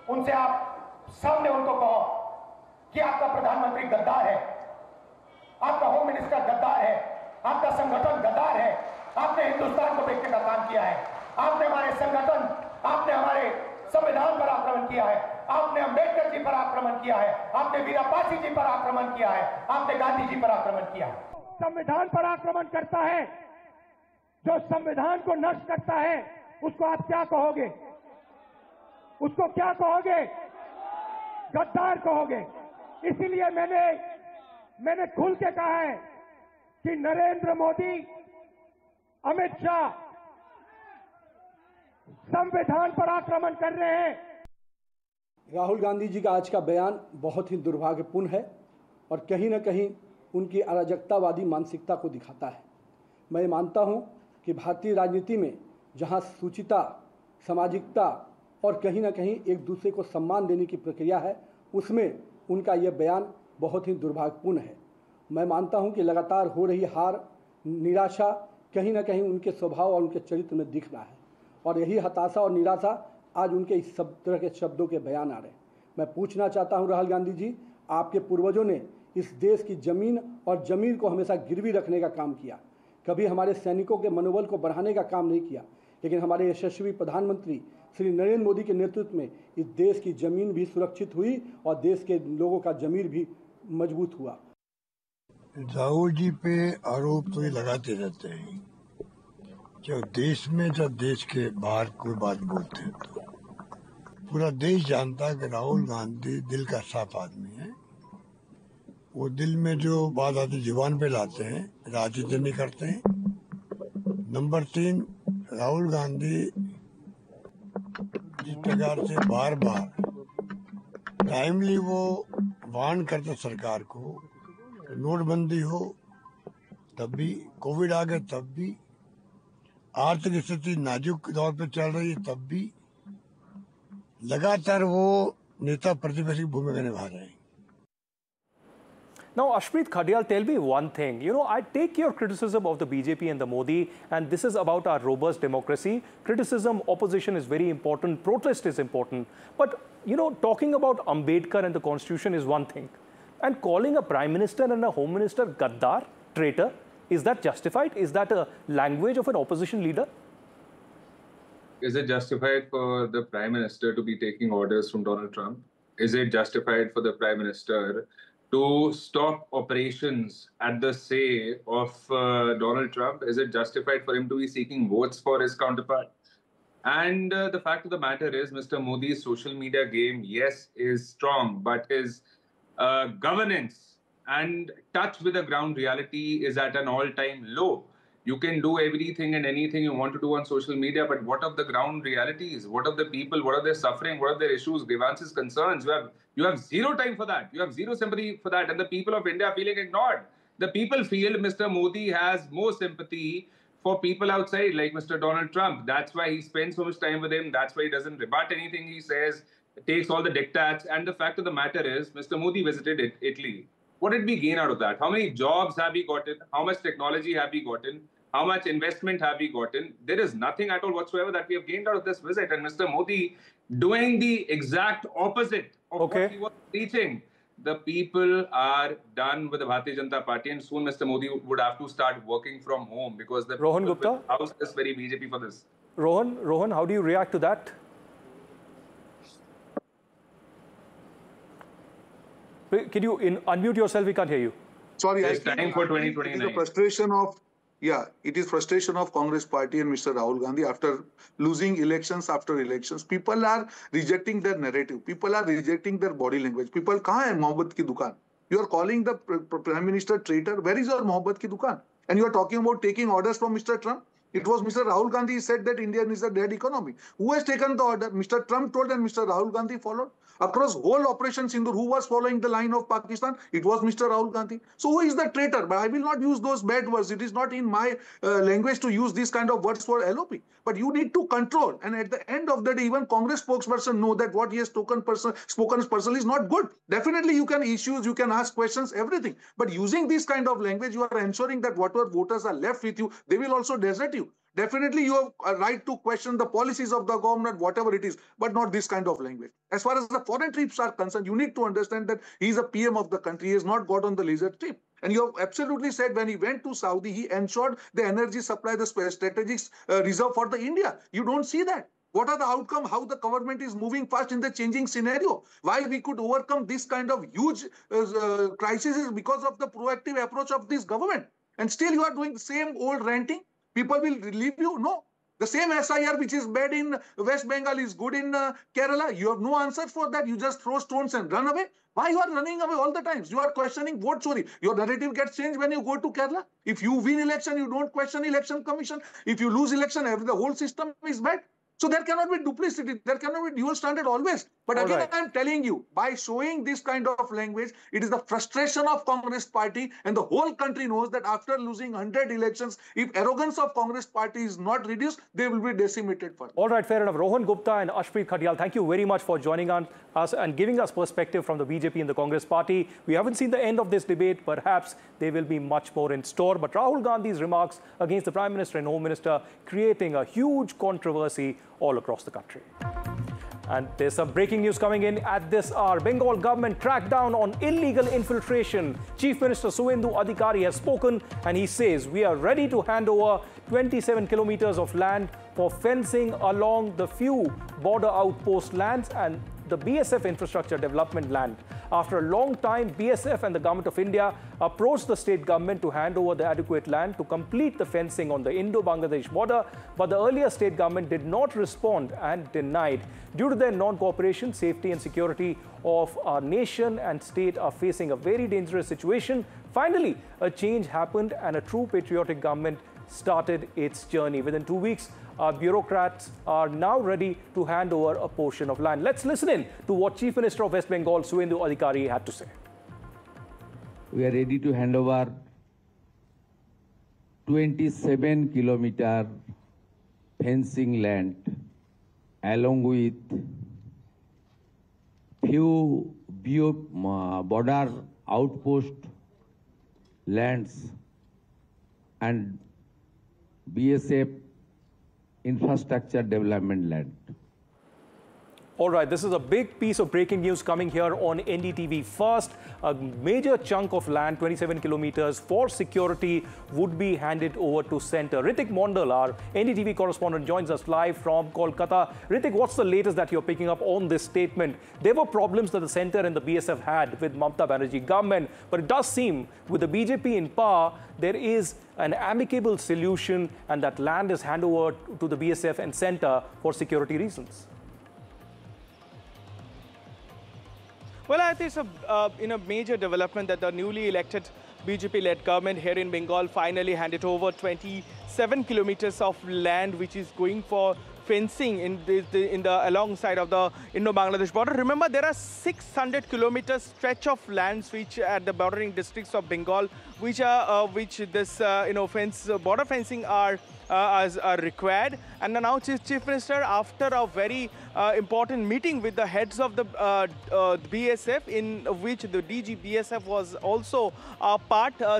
उनसे आप सामने उनको कहो कि आपका प्रधानमंत्री गद्दार है, आपका होम मिनिस्टर गद्दार है, आपका संगठन गद्दार है, आपने हिंदुस्तान को बेचने का काम किया है, आपने हमारे संगठन, आपने हमारे संविधान पर आक्रमण किया है, आपने अंबेडकर जी पर आक्रमण किया है, आपने वीरापासी जी पर आक्रमण किया है, आपने गांधी जी पर आक्रमण किया है। संविधान पर आक्रमण करता है, जो संविधान को नष्ट करता है, उसको आप क्या कहोगे? उसको क्या कहोगे? गद्दार कहोगे। इसीलिए मैंने खुल के कहा है कि नरेंद्र मोदी, अमित शाह संविधान पर आक्रमण कर रहे हैं। राहुल गांधी जी का आज का बयान बहुत ही दुर्भाग्यपूर्ण है और कहीं न कहीं उनकी अराजकतावादी मानसिकता को दिखाता है। मैं मानता हूं कि भारतीय राजनीति में जहां सूचिता, सामाजिकता और कहीं न कहीं एक दूसरे को सम्मान देने की प्रक्रिया है, उसमें उनका यह बयान बहुत ही दुर्भाग्यपूर्ण है। मैं मानता हूं कि लगातार हो रही हार, निराशा कहीं न कहीं उनके स्वभाव और उनके चरित्र में दिख रहा है और यही हताशा और निराशा आज उनके इस सब तरह के शब्दों के बयान आ रहे हैं। मैं पूछना चाहता हूं राहुल गांधी जी, आपके पूर्वजों ने इस देश की जमीन और जमीर को हमेशा गिरवी रखने का काम किया, कभी हमारे सैनिकों के मनोबल को बढ़ाने का काम नहीं किया, लेकिन हमारे यशस्वी प्रधानमंत्री श्री नरेंद्र मोदी के नेतृत्व में इस देश की जमीन भी सुरक्षित हुई और देश के लोगों का जमीर भी मजबूत हुआ। राहुल जी पे आरोप तो ये लगाते रहते हैं, जब देश के बाहर कोई बात बोलते हैं तो पूरा देश जानता है कि राहुल गांधी दिल का साफ आदमी है। वो दिल में जो बात आती जुबान पे लाते हैं, राजनीति नहीं करते हैं। नंबर 3, राहुल गांधी जिस प्रकार से बार बार टाइमली वो वार्न करते सरकार को, नोटबंदी हो तब भी, कोविड आ गए तब भी, आर्थिक स्थिति नाजुक दौर पे चल रही है तब भी, लगातार वो नेता प्रतिपक्ष की भूमिका निभा रहे हैं। Now, Ashpreet Khadial, tell me one thing. You know, I take your criticism of the BJP and the Modi, and this is about our robust democracy. Criticism, opposition is very important. Protest is important. But, you know, talking about Ambedkar and the Constitution is one thing. And calling a Prime Minister and a Home Minister Gaddar, traitor, is that justified? Is that a language of an opposition leader? Is it justified for the Prime Minister to be taking orders from Donald Trump? Is it justified for the Prime Minister to stop operations at the say of Donald Trump? Is it justified for him to be seeking votes for his counterpart? And the fact of the matter is, Mr. Modi's social media game, yes, is strong, but his governance and touch with the ground reality is at an all-time low. You can do everything and anything you want to do on social media, but what of the ground realities? What of the people? What are their suffering? What are their issues, grievances, concerns? You have zero time for that. You have zero sympathy for that. And the people of India are feeling ignored. The people feel Mr. Modi has more sympathy for people outside, like Mr. Donald Trump. That's why he spends so much time with him. That's why he doesn't rebut anything he says, takes all the diktats. And the fact of the matter is, Mr. Modi visited Italy. What did we gain out of that? How many jobs have we gotten? How much technology have we gotten? How much investment have we gotten? There is nothing at all whatsoever that we have gained out of this visit. And Mr. Modi doing the exact opposite of what he was preaching. The people are done with the Bharatiya Janata Party, and soon Mr. Modi would have to start working from home because the Rohan people Gupta will house this very BJP for this. Rohan, how do you react to that? Can you unmute yourself? We can't hear you. Sorry, It's time for 2029. It is a frustration of, it is frustration of Congress party and Mr. Rahul Gandhi after losing elections after elections. People are rejecting their narrative. People are rejecting their body language. People, kahan hai mohabbat ki dukaan? You are calling the Prime Minister traitor. Where is your mohabbat ki dukaan? And you are talking about taking orders from Mr. Trump. It was Mr. Rahul Gandhi who said that India is a dead economy. Who has taken the order? Mr. Trump told and Mr. Rahul Gandhi followed. Across whole Operation Sindoor, who was following the line of Pakistan? It was Mr. Rahul Gandhi. So who is the traitor? But I will not use those bad words. It is not in my language to use these kind of words for LOP. But you need to control. And at the end of the day, even Congress spokesperson know that what he has spoken personally is not good. Definitely you can issues, you can ask questions, everything. But using this kind of language, you are ensuring that whatever voters are left with you, they will also desert you. Definitely, you have a right to question the policies of the government, whatever it is, but not this kind of language. As far as the foreign trips are concerned, you need to understand that he is a PM of the country. He has not got on the leisure trip. And you have absolutely said when he went to Saudi, he ensured the energy supply, the strategic reserve for the India. You don't see that. What are the outcome? How the government is moving fast in the changing scenario? Why we could overcome this kind of huge crisis is because of the proactive approach of this government. And still you are doing the same old ranting. People will leave you? No. The same SIR which is bad in West Bengal is good in Kerala. You have no answer for that. You just throw stones and run away. Why you are running away all the times? You are questioning vote chori. Your narrative gets changed when you go to Kerala. If you win election, you don't question election commission. If you lose election, the whole system is bad. So there cannot be duplicity. There cannot be dual standard always. But again, right. I'm telling you, by showing this kind of language, it is the frustration of Congress party, and the whole country knows that after losing 100 elections, if arrogance of Congress party is not reduced, they will be decimated further. All right, fair enough. Rohan Gupta and Ashpreet Khadial, thank you very much for joining us and giving us perspective from the BJP and the Congress party. We haven't seen the end of this debate. Perhaps there will be much more in store. But Rahul Gandhi's remarks against the Prime Minister and Home Minister creating a huge controversy all across the country. And there's some breaking news coming in at this hour. Bengal government cracked down on illegal infiltration. Chief Minister Suvendu Adhikari has spoken and he says we are ready to hand over 27 kilometers of land for fencing along the few border outpost lands and the BSF infrastructure development land. After a long time, BSF and the Government of India approached the state government to hand over the adequate land to complete the fencing on the Indo-Bangladesh border, but the earlier state government did not respond and denied. Due to their non-cooperation, safety and security of our nation and state are facing a very dangerous situation. Finally, a change happened and a true patriotic government started its journey. Within 2 weeks, our bureaucrats are now ready to hand over a portion of land. Let's listen in to what Chief Minister of West Bengal, Suvendu Adhikari, had to say. We are ready to hand over 27 kilometer fencing land along with few border outpost lands and BSF infrastructure development land. All right, this is a big piece of breaking news coming here on NDTV First. A major chunk of land, 27 kilometers for security, would be handed over to Centre. Ritik Mondal, our NDTV correspondent, joins us live from Kolkata. Ritik, what's the latest that you're picking up on this statement? There were problems that the Centre and the BSF had with Mamata Banerjee government, but it does seem with the BJP in power, there is an amicable solution and that land is handed over to the BSF and Centre for security reasons. Well, I think it's a major development that the newly elected BJP-led government here in Bengal finally handed over 27 kilometers of land, which is going for fencing in the alongside of the Indo-Bangladesh border. Remember, there are 600 kilometers stretch of lands which at the bordering districts of Bengal, which this border fencing are required. And now Chief Minister, after a very important meeting with the heads of the BSF, in which the DG BSF was also part,